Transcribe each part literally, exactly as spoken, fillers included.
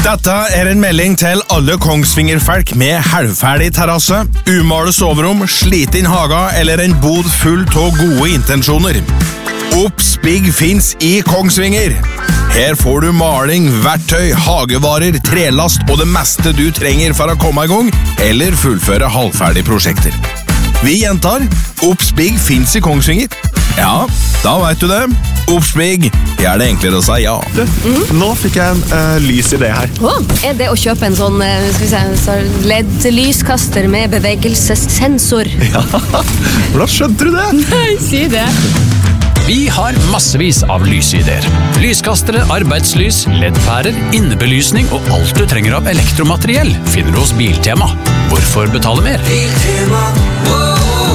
Dette er en melding til alle Kongsvinger-folk med halvferdig terrasse, umale soverom, sliten haga eller en bod full av gode intensjoner. Obs-Big finnes i Kongsvinger. Her får du maling, verktøy, hagevarer, trelast og det meste du trenger for å komme i gang eller fullføre halvferdige prosjekter. Vi gjentar, Obs-Big finnes i Kongsvinger. Ja, da vet du det. Obs-Big, gjør det enklere å si ja. Du, mm. nå fikk jeg en uh, lys idé her. Oh, er det å kjøpe en sånn, uh, skal vi se, L E D-lyskaster med bevegelsessensor? Ja, hvordan skjønte du det? Nei, si det. Vi har massevis av lysideer. Lyskastere, arbeidslys, L E D-pærer, innebelysning og alt du trenger av elektromateriell finner du hos Biltema. Hvorfor betale mer? Biltema, wow.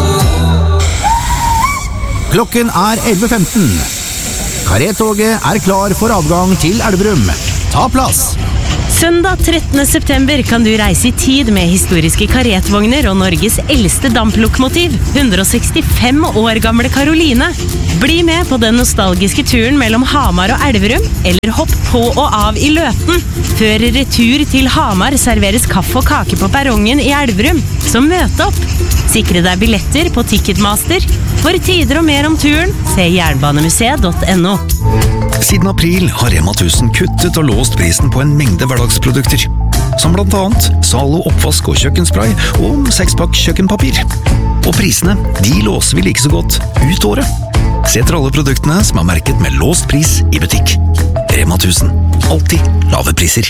Klokken er elleve femten. Karetoget er klar for avgang til Elverum. Ta plass! Søndag trettende september kan du reise i tid med historiske karetvogner og Norges eldste damplokomotiv, hundre og sekstifem år gamle Karoline. Bli med på den nostalgiske turen mellom Hamar og Elverum, eller hopp på og av i Løten. Før retur til Hamar serveres kaffe og kake på perrongen i Elverum, så møt opp. Sikre deg billetter på Ticketmaster. For tider og mer om turen, se jernbanemuseet punktum no. Siden april har Rema tusen kuttet og låst prisen på en mengde hverdagsprodukter, som blant annet Zalo oppvask og kjøkkenspray og sekspakk kjøkkenpapir. Og prisene, de låser vi like så godt ut året. Se etter alle produktene som er merket med låst pris i butikk. Rema tusen, alltid lave priser.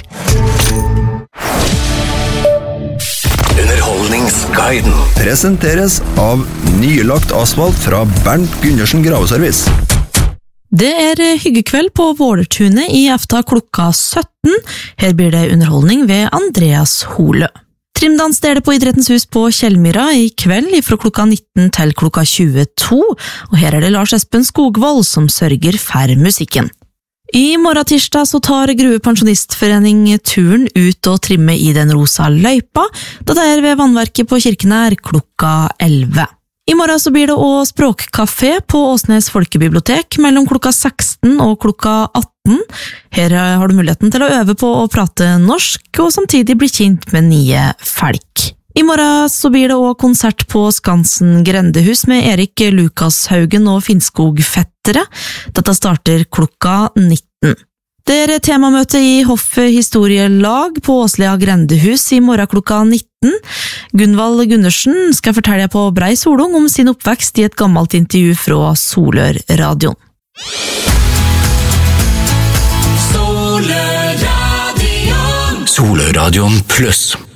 Underholdningsguiden presenteres av nylagt asfalt fra Bernt Gundersen Graveservice. Det er hyggekveld på Vålertunet i efta klokka sytten. Her blir det underholdning ved Andreas Holø. Trimdans er det på Idrettens hus på Kjellmyra i kveld fra klokka nitten til klokka tjueto, og her er det Lars Espen Skogvold som sørger for musikken. I morgen tirsdag så tar Grue Pensjonistforening turen ut og trimme i den rosa løypa, da det er ved vannverket på Kirkenær klokka elleve. I morgen så blir det også språkkafé på Åsnes Folkebibliotek mellom klokka seksten og klokka atten. Her har du muligheten til å øve på å prate norsk og samtidig bli kjent med nye folk. I morgen så blir det også konsert på Skansen Grendehus med Erik Lukashaugen og Finnskog-fettere. Dette starter klokka nitten. Det er temamøte i Hoff Historielag på Åslia Grendehus i morgen klokka nitten. Gunvald Gundersen skal fortelle på Brei Solung om sin oppvekst i et gammelt intervju fra Solør-radioen. Solør-radioen Solør-radioen pluss